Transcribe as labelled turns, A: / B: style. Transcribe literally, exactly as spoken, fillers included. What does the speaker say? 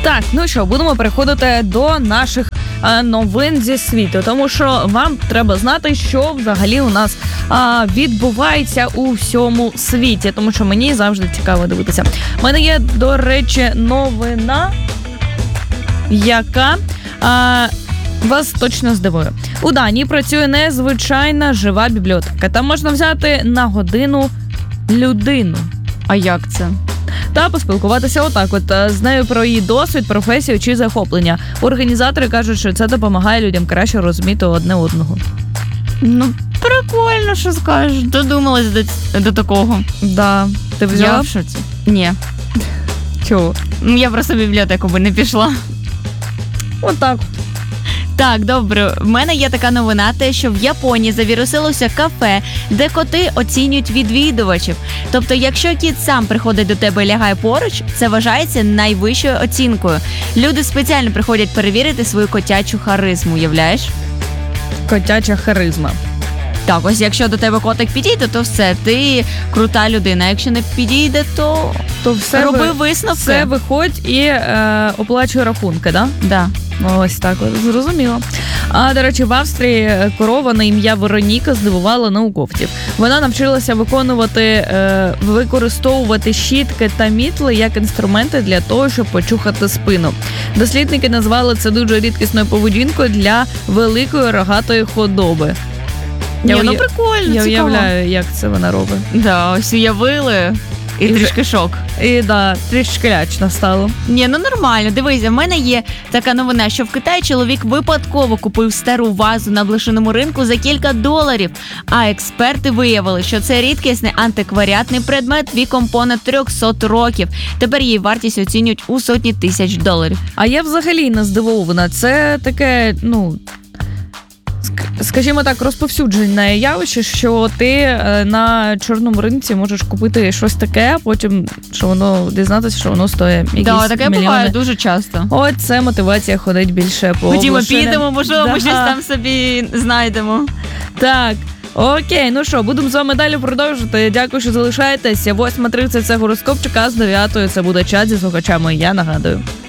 A: Так, ну що, будемо переходити до наших е, новин зі світу, тому що вам треба знати, що взагалі у нас е, відбувається у всьому світі, тому що мені завжди цікаво дивитися. У мене є, до речі, новина, яка е, вас точно здивує. У Данії працює незвичайна жива бібліотека. Там можна взяти на годину людину.
B: А як це?
A: Та поспілкуватися отак от з нею про її досвід, професію чи захоплення. Організатори кажуть, що це допомагає людям краще розуміти одне одного.
B: Ну, прикольно, що скажеш. Додумалась до, до такого.
A: Да. Ти взяла?
B: Я в шоці. Ні.
A: Чого?
B: Ну, я просто в бібліотеку би не пішла.
A: Отак.
B: Так, добре. В мене є така новина, те, що в Японії завірусилося кафе, де коти оцінюють відвідувачів. Тобто, якщо кіт сам приходить до тебе і лягає поруч, це вважається найвищою оцінкою. Люди спеціально приходять перевірити свою котячу харизму, уявляєш?
A: Котяча харизма.
B: Так, ось якщо до тебе котик підійде, то все, ти крута людина. А якщо не підійде, то,
A: то все
B: роби
A: ви...
B: висновки.
A: Все виходь і е, оплачуй рахунки, да?
B: Да.
A: Ось так, зрозуміло. А, до речі, в Австрії корова на ім'я Вероніка здивувала науковців. Вона навчилася виконувати, е, використовувати щітки та мітли як інструменти для того, щоб почухати спину. Дослідники назвали це дуже рідкісною поведінкою для великої рогатої худоби.
B: Ні,
A: Я
B: ну
A: уя...
B: прикольно,
A: Я
B: цікаво.
A: уявляю, як це вона робить.
B: Да, ось уявили. І, і трішки вже... шок.
A: І да, трішки лячно стало.
B: Ні, ну нормально. Дивися, в мене є така новина, що в Китаї чоловік випадково купив стару вазу на блошиному ринку за кілька доларів. А експерти виявили, що це рідкісний антикваріатний предмет віком понад триста років. Тепер її вартість оцінюють у сотні тисяч доларів.
A: А я взагалі не здивована. Це таке, ну... скажімо так, розповсюджене явище, що ти на чорному ринці можеш купити щось таке, а потім що воно дізнатися, що воно стоїть якісь
B: да, таке
A: мільйони.
B: Буває дуже часто.
A: От це мотивація ходить більше по
B: Ходімо, підемо, можливо, да. ми щось там собі знайдемо.
A: Так. Окей, ну що, будемо з вами далі продовжувати. Дякую, що залишаєтеся. восьма тридцять це гороскопчик, а з дев'ятої це буде чат зі слухачами, я нагадую.